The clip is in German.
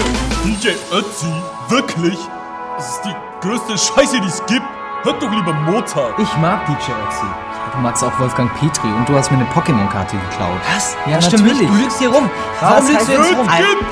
DJ Ötzi? Wirklich? Das ist die größte Scheiße, die es gibt. Hört doch lieber Mozart. Ich mag DJ Ötzi. Du magst auch Wolfgang Petri und du hast mir eine Pokémon-Karte geklaut. Was? Ja, Das stimmt natürlich. nicht. Du lügst hier rum. Was Warum lügst heißt du jetzt rum? Kind!